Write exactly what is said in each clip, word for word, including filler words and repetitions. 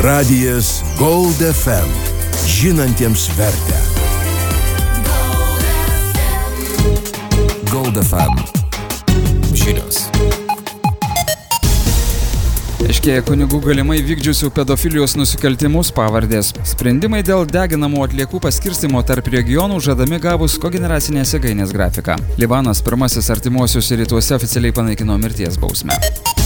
Radijas Gold F M. Žinantiems vertę. Gold F M. Žinios. Aiškėja kunigų galimai vykdžiusių pedofilijos nusikaltimus pavardės. Sprendimai dėl deginamų atliekų paskirstymo tarp regionų žadami gavus kogeneracinės jėgainės grafiką. Libanas pirmasis artimuosiuose rytuose oficialiai panaikino mirties bausmę.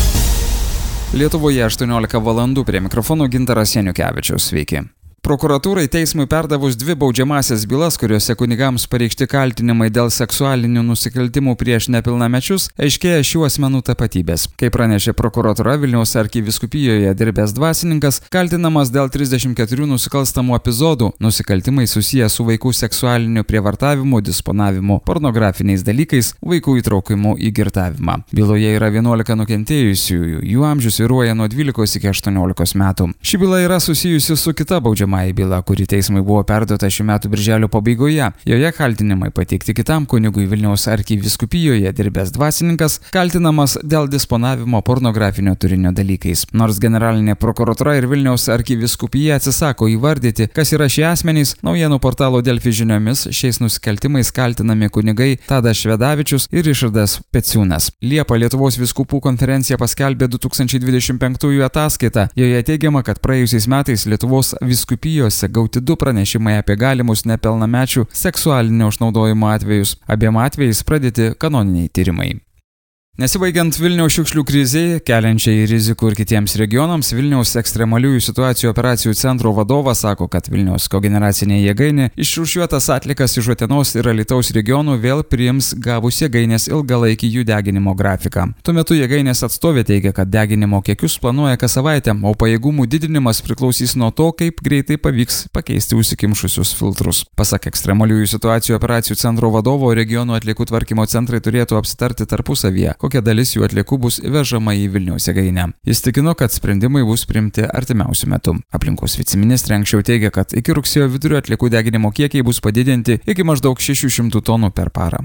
Lietuvoje aštuoniolika valandų, prie mikrofono Gintaras Janiukevičius. Sveiki. Prokuratūrai teismui perdavus dvi baudžiamąsias bylas, kuriuose kunigams pareikšti kaltinimai dėl seksualinių nusikaltimų prieš nepilnamečius, aiškėja šių asmenų tapatybės. Kaip pranešė prokuratūra, Vilniaus arkivyskupijoje dirbęs dvasininkas kaltinamas dėl trisdešimt keturių nusikalstamų epizodų, nusikaltimai susiję su vaikų seksualiniu prievartavimu, disponavimu pornografiniais dalykais, vaikų įtraukimu į girtavimą. Byloje yra vienuolika nukentėjusiųjų, jų amžius svyruoja nuo dvylikos iki aštuoniolikos metų. Ši byla yra susijusi su kita baudžiama byla, kuri teismui buvo perduota šių metų birželio pabaigoje. Joje kaltinimai pateikti kitam kunigui Vilniaus arkivyskupijoje dirbęs dvasininkas, kaltinamas dėl disponavimo pornografinio turinio dalykais. Nors generalinė prokuratūra ir Vilniaus arkivyskupija atsisako įvardyti, kas yra šie asmenys, naujienų portalo Delfi žiniomis šiais nusikaltimais kaltinami kunigai Tadas Švedavičius ir Ričardas Peciūnas. Liepą Lietuvos vyskupų konferencija paskelbė du tūkstančiai dvidešimt penktųjų ataskaitą. Joje teigiama, kad praėjusiais metais Lietuvos vyskupijose gauti du pranešimai apie galimus nepilnamečių seksualinio išnaudojimo atvejus. Abiem atvejais pradėti kanoniniai tyrimai. Nesibaigiant Vilniaus šiukšlių krizei, keliančiai rizikų ir kitiems regionams, Vilniaus ekstremaliųjų situacijų operacijų centro vadovas sako, kad Vilniaus kogeneracinė jėgainė išrūšiuotas atlikas iš Utenos ir Alytaus regionų vėl priims gavus jėgainės ilgalaikį jų deginimo grafiką. Tuo metu jėgainės atstovė teigia, kad deginimo kiekius planuoja kas savaitę, o pajėgumų didinimas priklausys nuo to, kaip greitai pavyks pakeisti užsikimšusius filtrus. Pasak ekstremaliųjų situacijų operacijų centro vadovo, regionų atliekų tvarkymo centrai turėtų apsitarti tarpusavyje, kokia dalis jų atliekų bus vežama į Vilniaus jėgainę. Jis tikino, kad sprendimai bus priimti artimiausiu metu. Aplinkos viceministrė anksčiau teigia, kad iki rugsėjo vidurio atliekų deginimo kiekiai bus padidinti iki maždaug šešių šimtų tonų per parą.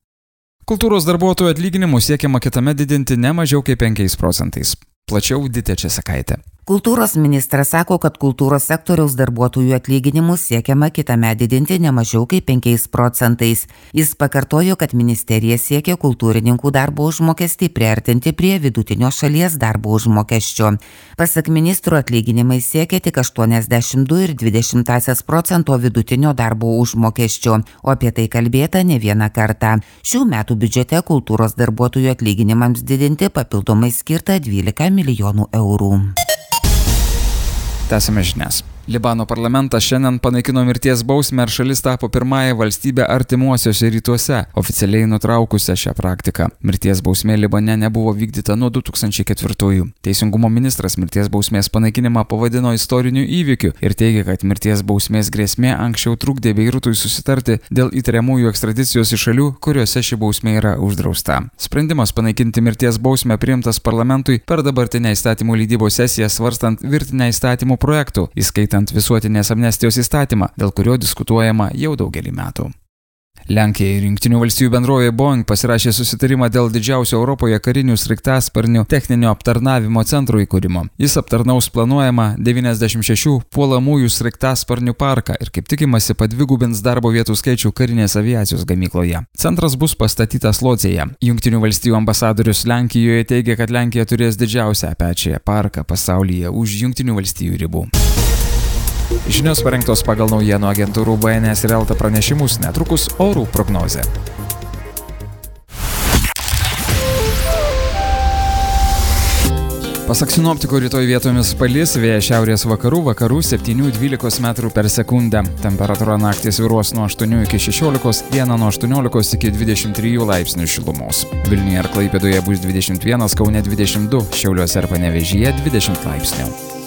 Kultūros darbuotojų atlyginimus siekiama kitame didinti ne mažiau kaip penkiais procentais. Plačiau Ditė Česakaitė. Kultūros ministras sako, kad kultūros sektoriaus darbuotojų atlyginimus siekiama kitame didinti ne mažiau kaip penkiais procentais. Jis pakartojo, kad ministerija siekia kultūrininkų darbo užmokestį priartinti prie vidutinio šalies darbo užmokesčio. Pasak ministro, atlyginimai siekia tik aštuoniasdešimt du ir dvi dešimtąsias procento vidutinio darbo užmokesčio, o apie tai kalbėta ne vieną kartą. Šių metų biudžete kultūros darbuotojų atlyginimams didinti papildomai skirta dvylika milijonų eurų. Tęsime žinias. Libano parlamentas šiandien panaikino mirties bausmę ir šalis tapo pirmąją valstybę artimuosiuose rytuose, oficialiai nutraukusią šią praktiką. Mirties bausmė Libane nebuvo vykdyta nuo du tūkstančiai ketvirtųjų. Teisingumo ministras mirties bausmės panaikinimą pavadino istoriniu įvykiu ir teigia, kad mirties bausmės grėsmė anksčiau trukdė Beirutui susitarti dėl įtariamųjų ekstradicijos iš šalių, kuriuose ši bausmė yra uždrausta. Sprendimas panaikinti mirties bausmę priimtas parlamentui per dabartinę įstatymų leidybos sesiją svarstant virtinę įstatymų projektų, įskaitant visuotinės amnestijos įstatymą, dėl kurio diskutuojama jau daugelį metų. Lenkija ir Jungtinių valstijų bendrovė Boeing pasirašė susitarimą dėl didžiausio Europoje karinių sraigtasparnių techninio aptarnavimo centro įkūrimo. Jis aptarnaus planuojamą devyniasdešimt šešių puolamųjų sraigtasparnių parką ir kaip tikimasi padvigubins darbo vietų skaičių karinės aviacijos gamykloje. Centras bus pastatytas Lodzėje. Jungtinių valstijų ambasadorius Lenkijoje teigia, kad Lenkija turės didžiausią apačiąją parką pasaulyje už Jungtinių valstijų ribų. Žinios parengtos pagal naujienų agentūrų B N S ir Elta pranešimus, netrukus orų prognozė. Pasak sinoptikų, rytoj vietomis palis, vėjas šiaurės vakarų, vakarų septynių dvylikos metrų per sekundę. Temperatūra naktį svyruos nuo aštuonių iki šešiolikos, dieną nuo aštuoniolikos iki dvidešimt trijų laipsnių šilumos. Vilniuje ir Klaipėdoje bus dvidešimt vienas, Kaune dvidešimt du, Šiauliuose ir Panevėžyje dvidešimt laipsnių.